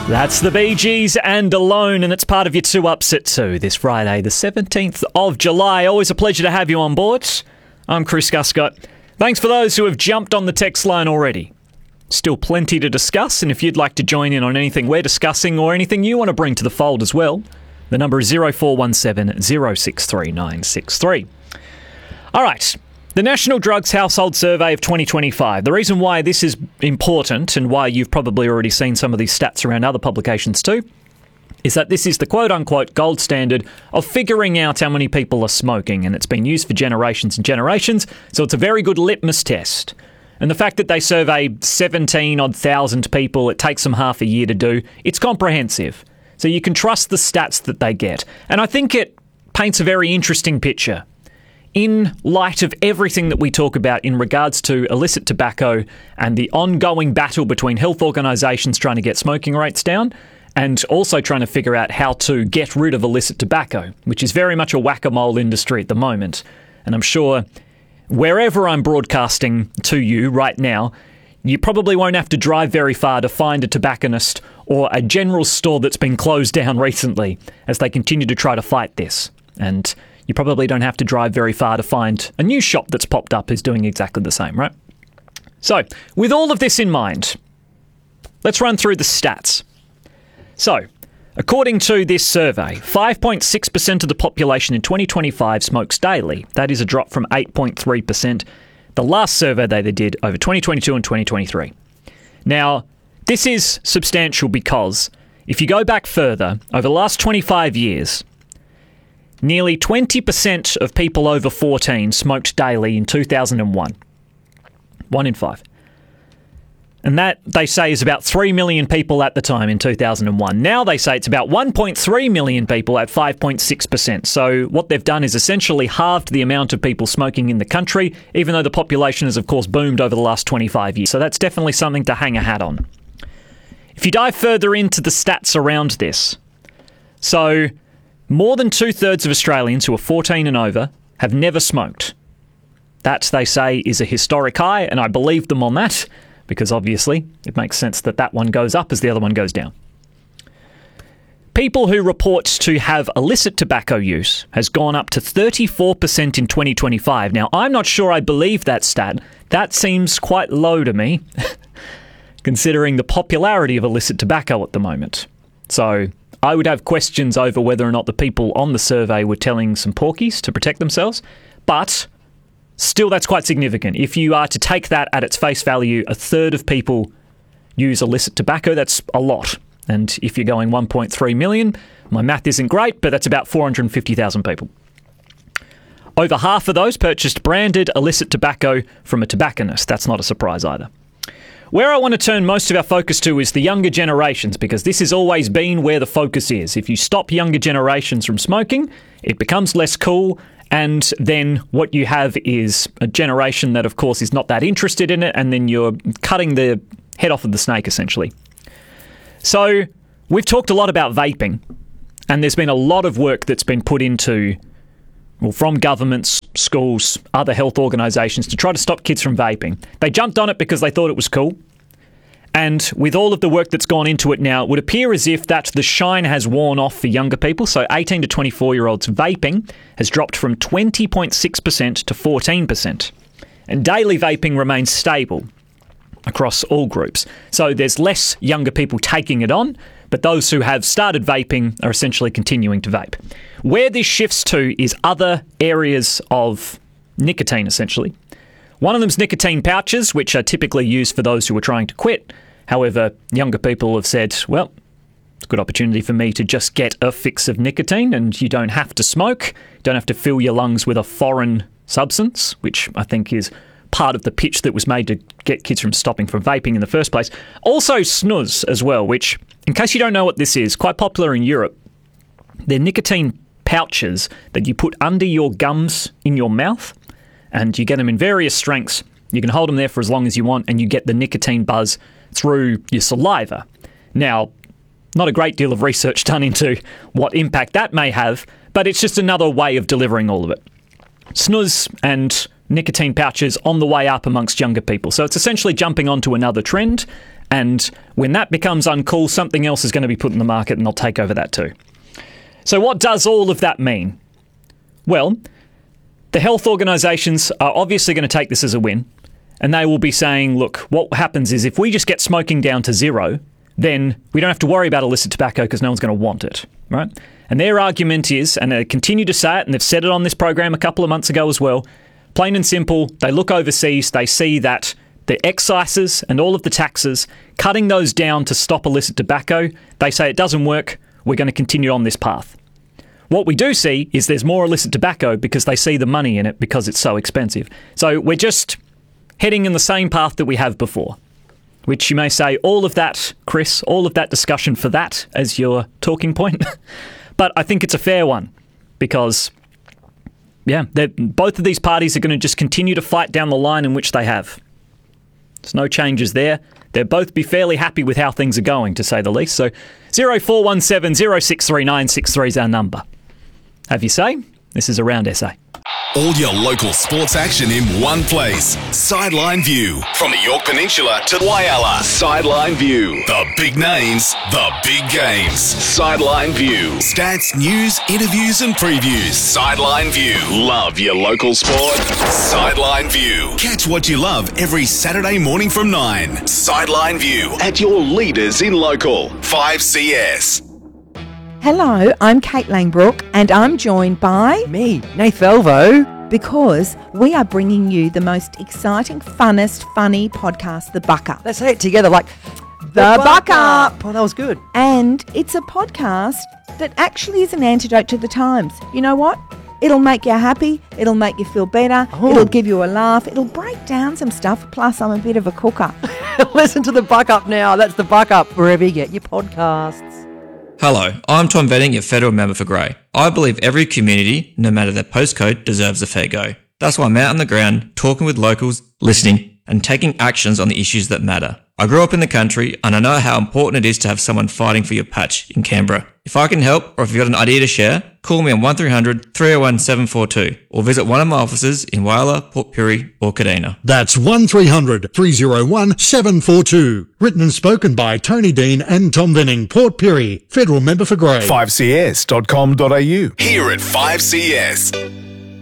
That's the Bee Gees and Alone, and it's part of your 2 Ups at 2 this Friday, the 17th of July. Always a pleasure to have you on board. I'm Chris Guscott. Thanks for those who have jumped on the text line already. Still plenty to discuss, and if you'd like to join in on anything we're discussing or anything you want to bring to the fold as well, the number is 0417 063 963. All right. The National Drugs Household Survey of 2025. The reason why this is important and why you've probably already seen some of these stats around other publications too is that this is the quote-unquote gold standard of figuring out how many people are smoking, and it's been used for generations and generations, so it's a very good litmus test. And the fact that they survey 17,000 people, it takes them half a year to do, it's comprehensive. So you can trust the stats that they get. And I think it paints a very interesting picture in light of everything that we talk about in regards to illicit tobacco and the ongoing battle between health organisations trying to get smoking rates down and also trying to figure out how to get rid of illicit tobacco, which is very much a whack-a-mole industry at the moment. And I'm sure wherever I'm broadcasting to you right now, you probably won't have to drive very far to find a tobacconist or a general store that's been closed down recently as they continue to try to fight this. And you probably don't have to drive very far to find a new shop that's popped up who's doing exactly the same, right? So, with all of this in mind, let's run through the stats. So, according to this survey, 5.6% of the population in 2025 smokes daily. That is a drop from 8.3% the last survey they did over 2022 and 2023. Now, this is substantial because if you go back further, over the last 25 years, nearly 20% of people over 14 smoked daily in 2001. 1 in 5. And that, they say, is about 3 million people at the time in 2001. Now they say it's about 1.3 million people at 5.6%. So what they've done is essentially halved the amount of people smoking in the country, even though the population has, of course, boomed over the last 25 years. So that's definitely something to hang a hat on. If you dive further into the stats around this, so more than 2/3 of Australians who are 14 and over have never smoked. That, they say, is a historic high, and I believe them on that, because obviously it makes sense that that one goes up as the other one goes down. People who report to have illicit tobacco use has gone up to 34% in 2025. Now, I'm not sure I believe that stat. That seems quite low to me, considering the popularity of illicit tobacco at the moment. So I would have questions over whether or not the people on the survey were telling some porkies to protect themselves, but still that's quite significant. If you are to take that at its face value, 1/3 of people use illicit tobacco, that's a lot. And if you're going 1.3 million, my math isn't great, but that's about 450,000 people. Over half of those purchased branded illicit tobacco from a tobacconist. That's not a surprise either. Where I want to turn most of our focus to is the younger generations, because this has always been where the focus is. If you stop younger generations from smoking, it becomes less cool, and then what you have is a generation that, of course, is not that interested in it, and then you're cutting the head off of the snake, essentially. So we've talked a lot about vaping, and there's been a lot of work that's been put into, well, from governments, schools, other health organisations to try to stop kids from vaping. They jumped on it because they thought it was cool. And with all of the work that's gone into it now, it would appear as if that the shine has worn off for younger people. So 18 to 24-year-olds vaping has dropped from 20.6% to 14%. And daily vaping remains stable across all groups. So there's less younger people taking it on, but those who have started vaping are essentially continuing to vape. Where this shifts to is other areas of nicotine, essentially. One of them is nicotine pouches, which are typically used for those who are trying to quit. However, younger people have said, well, it's a good opportunity for me to just get a fix of nicotine, and you don't have to smoke, you don't have to fill your lungs with a foreign substance, which I think is part of the pitch that was made to get kids from stopping from vaping in the first place. Also snus as well, which, in case you don't know what this is, quite popular in Europe. They're nicotine pouches that you put under your gums in your mouth, and you get them in various strengths. You can hold them there for as long as you want, and you get the nicotine buzz through your saliva. Now, not a great deal of research done into what impact that may have, but it's just another way of delivering all of it. Snus and nicotine pouches on the way up amongst younger people. So it's essentially jumping onto another trend, And when that becomes uncool, something else is going to be put in the market and they'll take over that too. So what does all of that mean? Well, the health organisations are obviously going to take this as a win, and they will be saying, look, what happens is if we just get smoking down to zero, then we don't have to worry about illicit tobacco because no one's going to want it, right? And their argument is, and they continue to say it, and they've said it on this program a couple of months ago as well, plain and simple, they look overseas, they see that the excises and all of the taxes, cutting those down to stop illicit tobacco, they say it doesn't work, we're going to continue on this path. What we do see is there's more illicit tobacco because they see the money in it because it's so expensive. So we're just heading in the same path that we have before, which you may say, all of that, Chris, all of that discussion for that as your talking point. But I think it's a fair one because, yeah, both of these parties are going to just continue to fight down the line in which they have. There's no changes there. They'll both be fairly happy with how things are going, to say the least. So 0417 063 963 is our number. Have you say? This is Around SA. All your local sports action in one place. Sideline View. From the Yorke Peninsula to Whyalla. Sideline View. The big names, the big games. Sideline View. Stats, news, interviews and previews. Sideline View. Love your local sport? Sideline View. Catch what you love every Saturday morning from 9. Sideline View at your leaders in local. 5CS. Hello, I'm Kate Langbrook and I'm joined by... Me, Nath Velvo. Because we are bringing you the most exciting, funnest, funny podcast, The Buck Up. Let's say it together like... The Buck Up! Oh, that was good. And it's a podcast that actually is an antidote to the times. You know what? It'll make you happy. It'll make you feel better. Oh. It'll give you a laugh. It'll break down some stuff. Plus, I'm a bit of a cooker. Listen to The Buck Up now. That's The Buck Up, wherever you get your podcasts. Hello, I'm Tom Venning, your federal member for Grey. I believe every community, no matter their postcode, deserves a fair go. That's why I'm out on the ground, talking with locals, listening, and taking actions on the issues that matter. I grew up in the country, and I know how important it is to have someone fighting for your patch in Canberra. If I can help, or if you've got an idea to share, call me on 1300 301 742, or visit one of my offices in Whyalla, Port Pirie, or Kadina. That's 1300 301 742. Written and spoken by Tony Dean and Tom Venning, Port Pirie, federal member for Grey. 5cs.com.au. Here at 5CS.